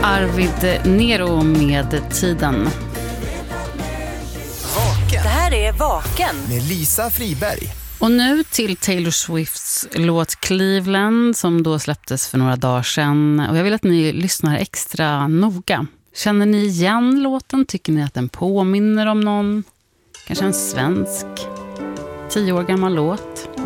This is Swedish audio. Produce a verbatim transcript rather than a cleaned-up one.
Arvid Nero med Tiden. Vaken. Det här är Vaken Med Lisa Friberg. Och nu till Taylor Swifts låt Cleveland som då släpptes för några dagar sedan. Och jag vill att ni lyssnar extra noga. Känner ni igen låten? Tycker ni att den påminner om någon? Kanske en svensk tio år gammal låt?